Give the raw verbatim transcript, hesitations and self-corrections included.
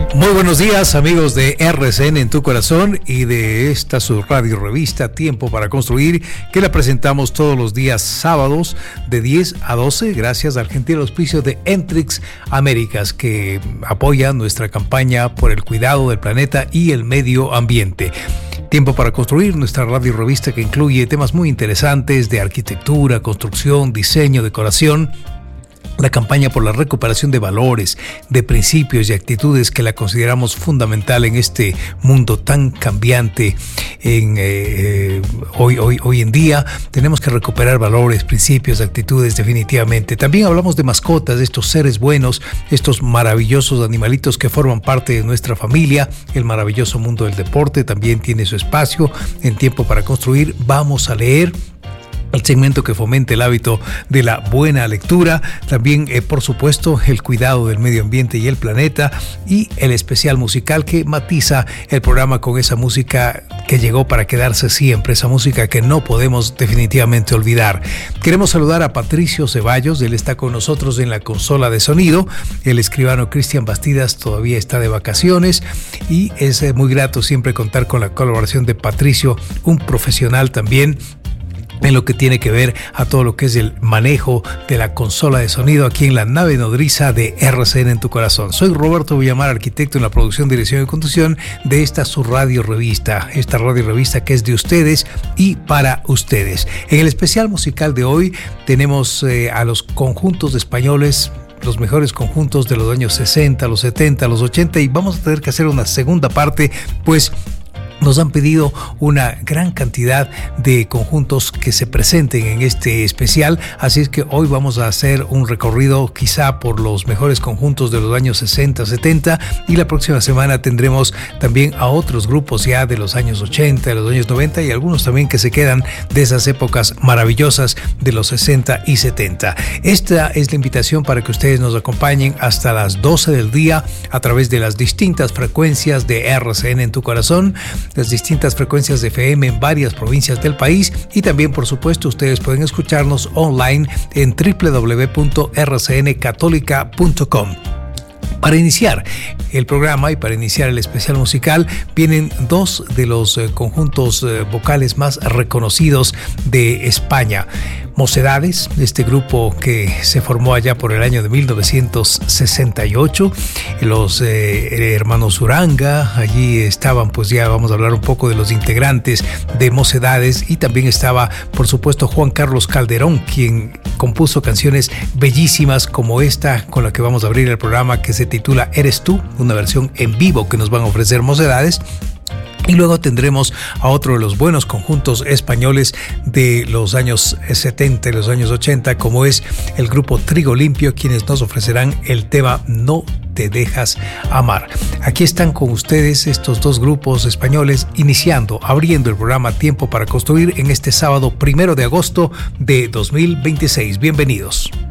Muy buenos días, amigos de R C N en tu corazón y de esta su radio revista Tiempo para Construir, que la presentamos todos los días sábados de diez a doce, gracias al gentil auspicio de Entrix Américas, que apoya nuestra campaña por el cuidado del planeta y el medio ambiente. Tiempo para Construir, nuestra radio revista que incluye temas muy interesantes de arquitectura, construcción, diseño, decoración. La campaña por la recuperación de valores, de principios y actitudes que la consideramos fundamental en este mundo tan cambiante. En, eh, hoy, hoy, hoy en día tenemos que recuperar valores, principios, actitudes definitivamente. También hablamos de mascotas, de estos seres buenos, estos maravillosos animalitos que forman parte de nuestra familia. El maravilloso mundo del deporte también tiene su espacio en Tiempo para Construir. Vamos a leer el segmento que fomente el hábito de la buena lectura, también eh, por supuesto el cuidado del medio ambiente y el planeta, y el especial musical que matiza el programa con esa música que llegó para quedarse siempre, esa música que no podemos definitivamente olvidar. Queremos saludar a Patricio Ceballos, él está con nosotros en la consola de sonido. El escribano Cristian Bastidas todavía está de vacaciones y es eh, muy grato siempre contar con la colaboración de Patricio, un profesional también en lo que tiene que ver a todo lo que es el manejo de la consola de sonido aquí en la nave nodriza de R C N en tu corazón. Soy Roberto Villamar, arquitecto en la producción, dirección y conducción de esta su radio revista, esta radio revista que es de ustedes y para ustedes. En el especial musical de hoy tenemos eh, a los conjuntos españoles, los mejores conjuntos de los años sesenta, los setenta, los ochenta, y vamos a tener que hacer una segunda parte, pues nos han pedido una gran cantidad de conjuntos que se presenten en este especial, así es que hoy vamos a hacer un recorrido quizá por los mejores conjuntos de los años sesenta, setenta, y la próxima semana tendremos también a otros grupos ya de los años ochenta, de los años noventa, y algunos también que se quedan de esas épocas maravillosas de los sesenta y setenta. Esta es la invitación para que ustedes nos acompañen hasta las doce del día a través de las distintas frecuencias de R C N en tu corazón, las distintas frecuencias de F M en varias provincias del país, y también por supuesto ustedes pueden escucharnos online en doble u doble u doble u punto r c n católica punto com. Para iniciar el programa y para iniciar el especial musical vienen dos de los eh, conjuntos eh, vocales más reconocidos de España. Mocedades, este grupo que se formó allá por el año de mil novecientos sesenta y ocho, los eh, hermanos Uranga, allí estaban, pues ya vamos a hablar un poco de los integrantes de Mocedades, y también estaba por supuesto Juan Carlos Calderón, quien compuso canciones bellísimas como esta con la que vamos a abrir el programa, que se titula Eres tú, una versión en vivo que nos van a ofrecer Mocedades. Y luego tendremos a otro de los buenos conjuntos españoles de los años setenta y los años ochenta, como es el grupo Trigo Limpio, quienes nos ofrecerán el tema No te dejas amar. Aquí están con ustedes estos dos grupos españoles, iniciando, abriendo el programa Tiempo para Construir en este sábado primero de agosto de dos mil veintiséis. Bienvenidos.